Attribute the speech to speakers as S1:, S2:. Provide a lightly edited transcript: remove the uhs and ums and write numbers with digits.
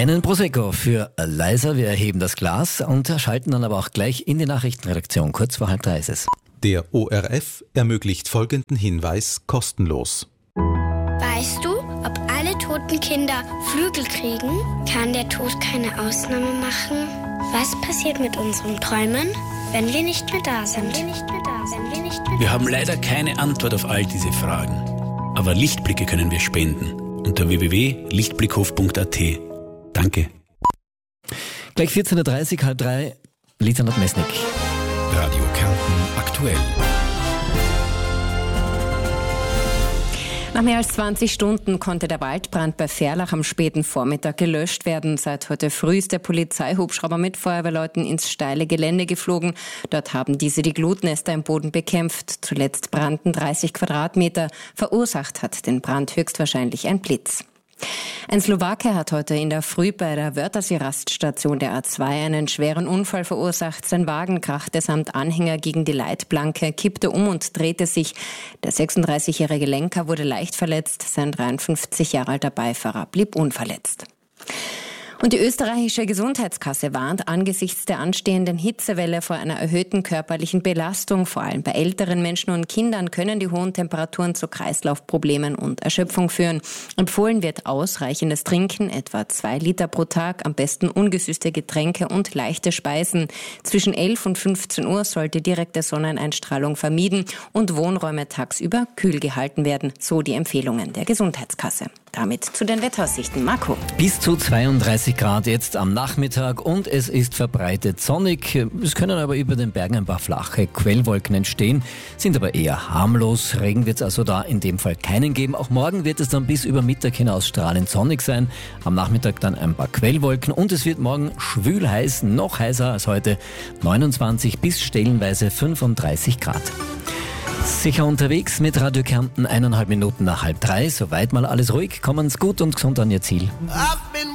S1: Einen Prosecco für Liza. Wir erheben das Glas und schalten dann aber auch gleich in die Nachrichtenredaktion. Kurz vor 2:30 ist es.
S2: Der ORF ermöglicht folgenden Hinweis kostenlos.
S3: Weißt du, ob alle toten Kinder Flügel kriegen? Kann der Tod keine Ausnahme machen? Was passiert mit unseren Träumen, wenn wir nicht mehr da sind?
S4: Wir haben leider keine Antwort auf all diese Fragen. Aber Lichtblicke können wir spenden. Unter www.lichtblickhof.at. Danke.
S1: Gleich 14:30 Uhr, 2:30, Lisa Nordmesnik.
S5: Radio Kärnten aktuell.
S6: Nach mehr als 20 Stunden konnte der Waldbrand bei Ferlach am späten Vormittag gelöscht werden. Seit heute früh ist der Polizeihubschrauber mit Feuerwehrleuten ins steile Gelände geflogen. Dort haben diese die Glutnester im Boden bekämpft. Zuletzt brannten 30 Quadratmeter. Verursacht hat den Brand höchstwahrscheinlich ein Blitz. Ein Slowake hat heute in der Früh bei der Wörthersee-Raststation der A2 einen schweren Unfall verursacht. Sein Wagen krachte samt Anhänger gegen die Leitplanke, kippte um und drehte sich. Der 36-jährige Lenker wurde leicht verletzt, sein 53 Jahre alter Beifahrer blieb unverletzt. Und die österreichische Gesundheitskasse warnt angesichts der anstehenden Hitzewelle vor einer erhöhten körperlichen Belastung. Vor allem bei älteren Menschen und Kindern können die hohen Temperaturen zu Kreislaufproblemen und Erschöpfung führen. Empfohlen wird ausreichendes Trinken, etwa 2 Liter pro Tag, am besten ungesüßte Getränke und leichte Speisen. Zwischen 11 und 15 Uhr sollte direkte Sonneneinstrahlung vermieden und Wohnräume tagsüber kühl gehalten werden, so die Empfehlungen der Gesundheitskasse. Damit zu den Wetteraussichten. Marco.
S1: Bis zu 32 Grad jetzt am Nachmittag und es ist verbreitet sonnig. Es können aber über den Bergen ein paar flache Quellwolken entstehen, sind aber eher harmlos. Regen wird es also da in dem Fall keinen geben. Auch morgen wird es dann bis über Mittag hinaus strahlend sonnig sein. Am Nachmittag dann ein paar Quellwolken und es wird morgen schwül heiß, noch heißer als heute. 29 bis stellenweise 35 Grad. Sicher unterwegs mit Radio Kärnten, 1,5 Minuten nach 2:30. Soweit mal alles ruhig. Kommen's gut und gesund an Ihr Ziel.